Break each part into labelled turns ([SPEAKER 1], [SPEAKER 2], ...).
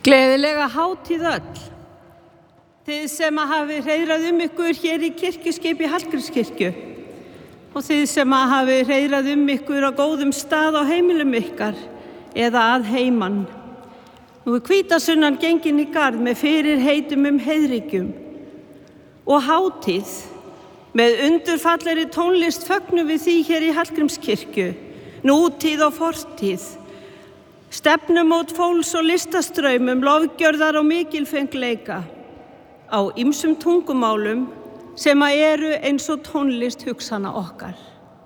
[SPEAKER 1] Gleðilega hátíð öll. Þið sem hafi hreiðrað ykkur hér í kirkjuskipi Hallgrímskirkju og þið sem hafi hreiðrað ykkur á góðum stað á heimilum ykkar eða að heiman. Nú hvítasunnan gengin í garð með fyrirheitum heiðríkjum og hátíð með undurfallegri tónlist fögnum við því hér í Hallgrímskirkju, nútíð og fortíð. Stefnumót fólks og listastraumum, lofgjörðar og mikilfengleika á ýmsum tungumálum sem eru eins og tónlist hugsana okkar.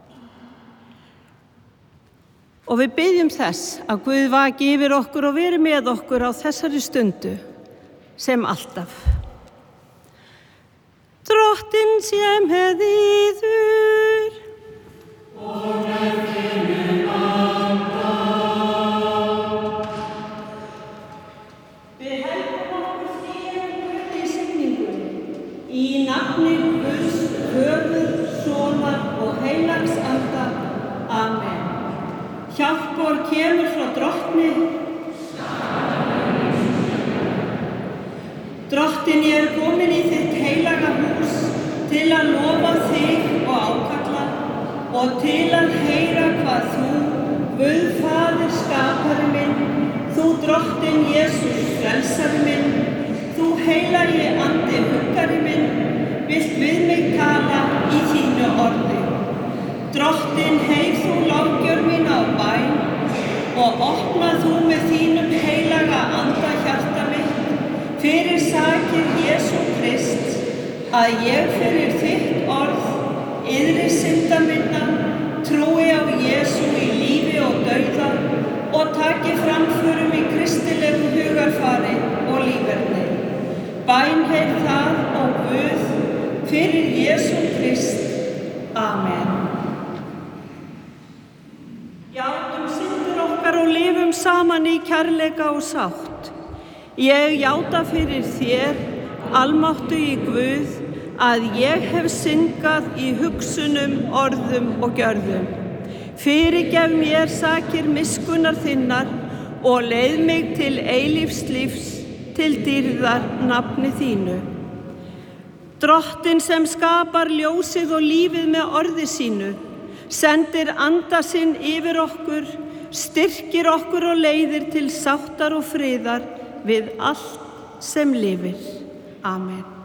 [SPEAKER 1] Og við biðjum þess að Guð vaki yfir okkur og veri með okkur á þessari stundu sem alltaf. Drottinn sé með yður. Og með þínum anda. Við helgum okkur þér Guð í signingunni, í nafni Guðs, Föður, Sonar og heilags anda. Amen. Hjálpor kemur frá Drottni. Drottinn, ég komin í þitt heilaga hús til að lofa þig og ákalla og til að heyra hvað þú, Guð Faðir skapari minn, þú Drottinn Jesús frelsari minn, þú heilagi andi huggari minn, vilt við mig tala í þínu orði. Drottinn, heyr þú lofgjör mín á bæn og opna þú með þínum heilaga anda hjarta mitt fyrir sakir Jesú Krist, að ég fyrir þitt orð, yðri synda minna, trúi á Jesú í lífi og dauða og taki framförum í kristilegu hugarfari og líferni. Bænheyr það og Guð fyrir Jesú Krist. Amen. Játum syndir okkar og lifum saman í kærleika og sátt. Ég játa fyrir þér, almáttugri Guð, að ég hef syndgað í hugsunum, orðum og gjörðum. Fyrirgef mér sakir miskunnar þinnar og leið mig til eilífs lífs, til dýrðar nafni þínu. Drottinn sem skapar ljósið og lífið með orði sínu, sendir anda sinn yfir okkur, styrkir okkur og leiðir til sáttar og friðar við allt sem lifir. Amen.